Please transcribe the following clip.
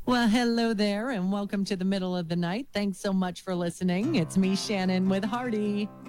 Well, hello there, and welcome to the middle of the night. Thanks so much for listening. It's me, Shannon, with Hardy.